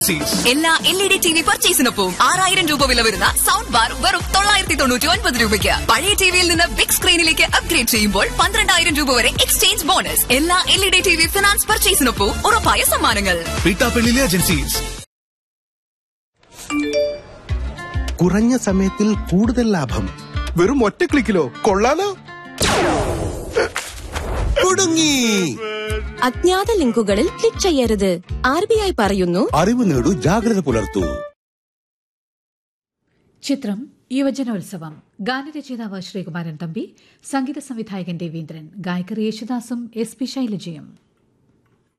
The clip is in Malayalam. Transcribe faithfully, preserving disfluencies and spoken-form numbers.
എല്ലാ L E D T V പർച്ചേസിനൊപ്പം ആറായിരം രൂപ വില വരുന്ന സൗണ്ട് ബാർ വെറും തൊള്ളായിരത്തി തൊണ്ണൂറ്റി ഒൻപത് രൂപയ്ക്ക്. പഴയ ടിവിയിൽ നിന്ന് ബിഗ് സ്ക്രീനിലേക്ക് അപ്ഗ്രേഡ് ചെയ്യുമ്പോൾ പന്ത്രണ്ടായിരം രൂപ വരെ എക്സ്ചേഞ്ച് ബോണസ്. എല്ലാ L E D T V finance പർച്ചേസിനൊപ്പം ഉറപ്പായ സമ്മാനങ്ങൾ. കുറഞ്ഞ സമയത്തിൽ കൂടുതൽ ലാഭം വെറും ഒറ്റ ക്ലിക്കിലോ? കൊള്ളാലോ. കുടുങ്ങി. അജ്ഞാത ലിങ്കുകളിൽ ക്ലിക്ക് ചെയ്യരുത്. ആർ ബി ഐ പറയുന്നു, അറിവ് നേടൂ, ജാഗ്രത പുലർത്തൂ. ചിത്രം യുവജനോത്സവം. ഗാനരചയിതാവ് ശ്രീകുമാരൻ തമ്പി, സംഗീത സംവിധായകൻ രവീന്ദ്രൻ, ഗായകർ യേശുദാസും എസ് പി ശൈലജയും.